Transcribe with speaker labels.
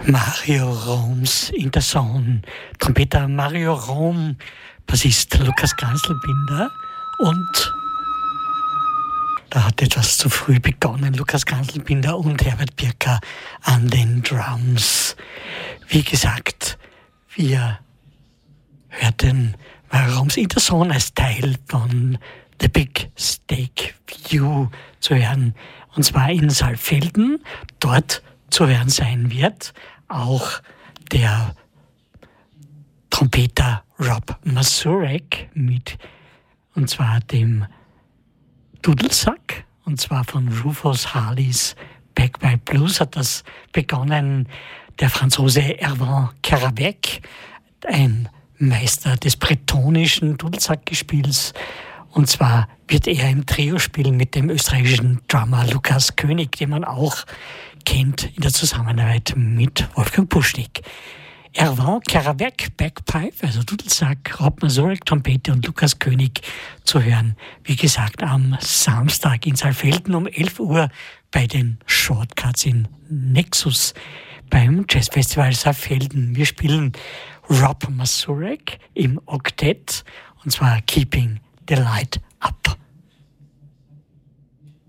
Speaker 1: Mario Roms in der Zone. Trompeter Mario Rom, Bassist Lukas Ganselbinder und da hat etwas zu früh begonnen. Lukas Ganselbinder und Herbert Birker an den Drums. Wie gesagt, wir hörten Mario Roms in der Zone als Teil von The Big Steak View zu hören. Und zwar in Saalfelden. Dort zu hören sein wird auch der Trompeter Rob Mazurek und zwar dem Dudelsack, und zwar von Rufus Harleys Back by Blues hat das begonnen. Der Franzose Erwan Kerouac, ein Meister des bretonischen Dudelsackgespiels, und zwar wird er im Trio spielen mit dem österreichischen Drummer Lukas König, den man auch kennt in der Zusammenarbeit mit Wolfgang Puschnik. Erwan Kerouac, Bagpipe, also Dudelsack, Rob Mazurek, Trompete und Lukas König zu hören. Wie gesagt, am Samstag in Saalfelden um 11 Uhr bei den Shortcuts in Nexus beim Jazzfestival Saalfelden. Wir spielen Rob Mazurek im Oktett, und zwar Keeping the Light Up.